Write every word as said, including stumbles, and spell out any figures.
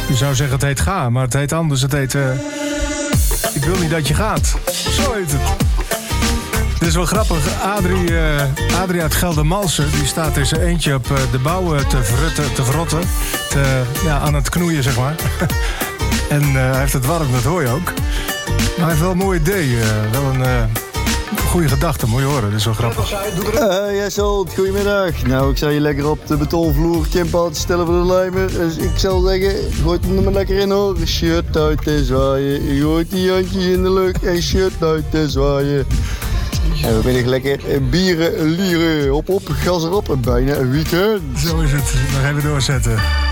Je zou zeggen het heet ga, maar het heet anders. Het heet... Uh, ik wil niet dat je gaat. Zo heet het. Dit is wel grappig. Adrie, uh, Adrie uit Geldermalsen, die staat in zijn eentje op uh, de bouw te verrutten, te verrotten. Te, ja, aan het knoeien, zeg maar. En uh, hij heeft het warm, dat hoor je ook. Maar hij heeft wel een mooi idee. Uh, wel een uh, goede gedachte, moet je horen. Dat is wel grappig. Uh, jij Solt, goedemiddag. Nou, ik zou je lekker op de betonvloer chimpansen stellen voor de lijmer. Dus ik zal zeggen, gooi het er maar lekker in hoor. Shirt uit en zwaaien. Je gooit die handjes in de lucht en shirt uit en zwaaien. En we beginnen lekker bieren, lieren. Hop op, gas erop en bijna een weekend. Zo is het. Nog even doorzetten.